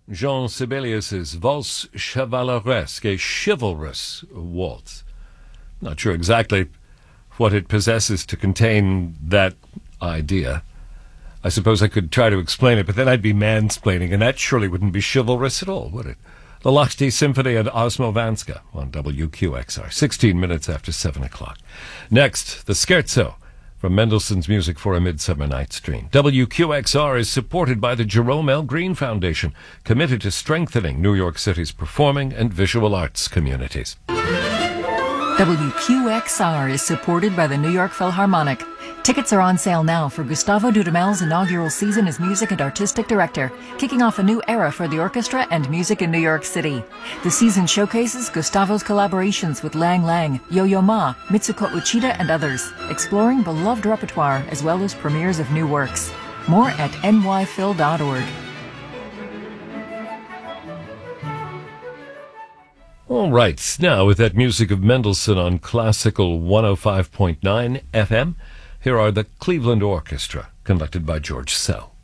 Jean Sibelius's Valse Chevaleresque, a chivalrous waltz. Not sure exactly what it possesses to contain that idea. I suppose I could try to explain it, but then I'd be mansplaining, and that surely wouldn't be chivalrous at all, would it? The Lahti Symphony and Osmovanska on WQXR, 16 minutes after 7 o'clock. Next, the Scherzo from Mendelssohn's Music for a Midsummer Night's Dream. WQXR is supported by the Jerome L. Green Foundation, committed to strengthening New York City's performing and visual arts communities. WQXR is supported by the New York Philharmonic. Tickets are on sale now for Gustavo Dudamel's inaugural season as music and artistic director, kicking off a new era for the orchestra and music in New York City. The season showcases Gustavo's collaborations with Lang Lang, Yo-Yo Ma, Mitsuko Uchida, and others, exploring beloved repertoire as well as premieres of new works. More at nyphil.org. All right, now with that music of Mendelssohn on Classical 105.9 FM, here are the Cleveland Orchestra, conducted by George Sell.